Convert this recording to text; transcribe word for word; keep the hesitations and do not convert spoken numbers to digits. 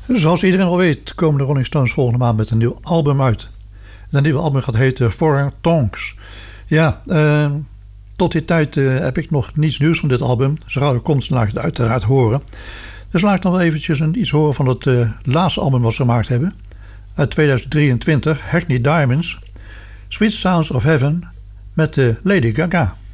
Zoals iedereen al weet komen de Rolling Stones volgende maand met een nieuw album uit. Dat nieuwe album gaat heten Foreign Tongues. Ja, uh, tot die tijd uh, heb ik nog niets nieuws van dit album. Zodra er komt, laat ik het uiteraard horen. Dus laat ik nog wel eventjes een, iets horen van het uh, laatste album wat ze gemaakt hebben. Uit tweeduizend drieëntwintig, Hackney Diamonds, Sweet Sounds of Heaven met uh, Lady Gaga.